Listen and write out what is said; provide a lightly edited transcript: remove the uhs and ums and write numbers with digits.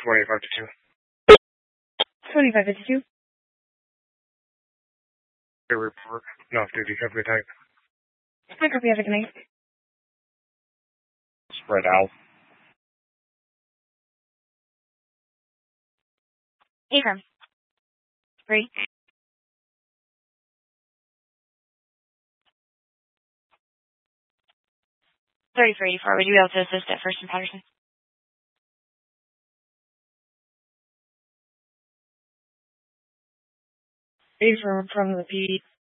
2552. 2552. Report. No off-duty. Have a good night. I copy. Have a good night. Spread out. Affirm. 3. 3484. Would you be able to assist at First and Patterson? Affirm from the P.